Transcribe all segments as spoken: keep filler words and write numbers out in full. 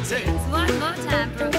One more time, Brooke.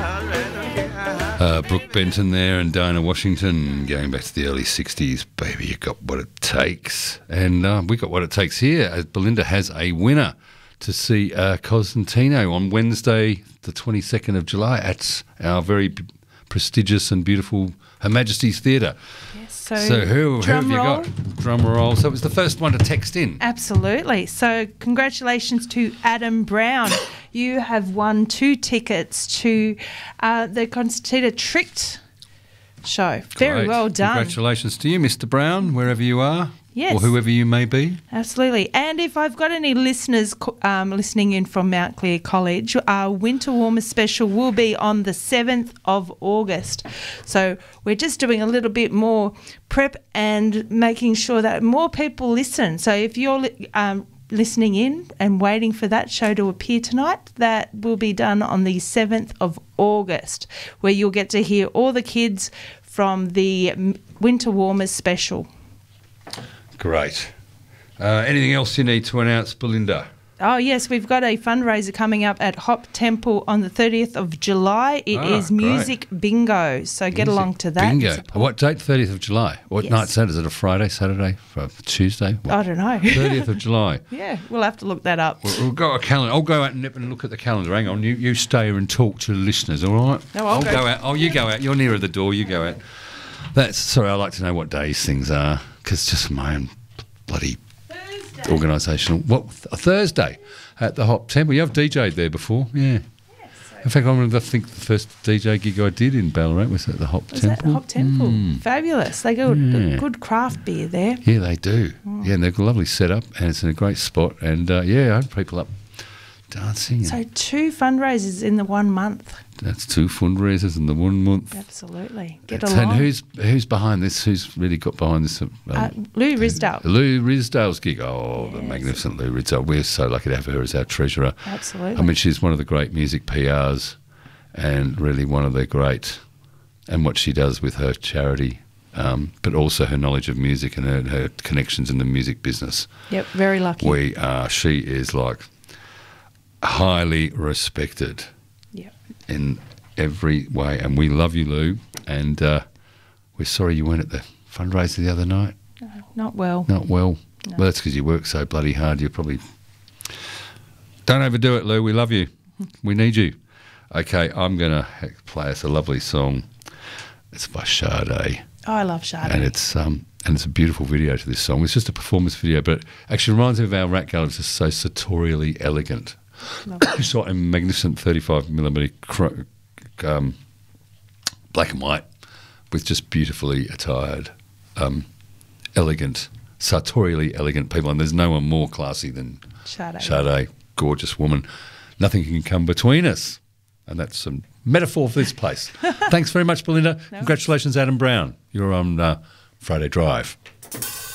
Uh, Brooke Benton there and Dinah Washington going back to the early sixties. Baby, you got what it takes. And uh, we got what it takes here as Belinda has a winner to see uh, Cosentino on Wednesday, the twenty-second of July at our very b- prestigious and beautiful Her Majesty's Theatre. Yes, so, So who, who have you roll. got? Drum roll. So it was the first one to text in. Absolutely. So congratulations to Adam Brown. You have won two tickets to uh, the Concertina Tricked show. Very Great. well done. Congratulations to you, Mister Brown, wherever you are. Yes. Or whoever you may be. Absolutely. And if I've got any listeners um, listening in from Mount Clear College, our Winter Warmer special will be on the seventh of August. So we're just doing a little bit more prep and making sure that more people listen. So if you're um, listening in and waiting for that show to appear tonight, that will be done on the seventh of August, where you'll get to hear all the kids from the Winter Warmers special. Great. Uh, anything else you need to announce, Belinda? Oh, yes, we've got a fundraiser coming up at Hop Temple on the thirtieth of July. It Ah, is Music Bingo, so get Music along to that. Bingo. Support. What date? thirtieth of July. What Yes. night's that? Is it a Friday, Saturday, Fri- Tuesday? What? I don't know. thirtieth of July. Yeah, we'll have to look that up. We'll, we'll go a calendar. I'll go out and nip and look at the calendar. Hang on. You you stay here and talk to the listeners, all right? No, I'll go. go out. Oh, you go out. You're nearer the door. You go out. That's sorry. I like to know what days things are because just my own bloody organisational. What a Thursday at the Hop Temple. You've D J'd there before, yeah. In fact, I remember. I think the first D J gig I did in Ballarat was at the Hop Was Temple. that Hop Temple? Mm. Fabulous. They got Yeah. good craft beer there. Yeah, they do. Yeah, and they've got a lovely setup, and it's in a great spot. And uh, yeah, I had people up dancing. So And two fundraisers in the one month. that's two fundraisers in the one month. Absolutely. Get That's- along. and who's who's behind this? Who's really got behind this? Um, uh, Lou Risdale. Lou Risdale's gig. Oh, the Yes. magnificent Lou Risdale. We're so lucky to have her as our treasurer. Absolutely. I mean, she's one of the great music P Rs and really one of the great, and what she does with her charity, um, but also her knowledge of music and her, her connections in the music business. Yep, very lucky. We are, she is like highly respected Yep. in every way. And we love you, Lou. And uh, we're sorry you weren't at the fundraiser the other night. No, not well. Not well. No. Well, that's because you work so bloody hard. You probably... Don't overdo it, Lou. We love you. We need you. Okay, I'm going to play us a lovely song. It's by Sade. Oh, I love Sade. And it's um and it's a beautiful video to this song. It's just a performance video, but it actually reminds me of our Rat Gallery. It's just so sartorially elegant. Lovely. Shot in magnificent thirty-five millimeter cr- um, black and white with just beautifully attired, um, elegant, sartorially elegant people. And there's no one more classy than Sade. Sade, gorgeous woman. Nothing can come between us. And that's some metaphor for this place. Thanks very much, Belinda. No. Congratulations, Adam Brown. You're on uh, Friday Drive.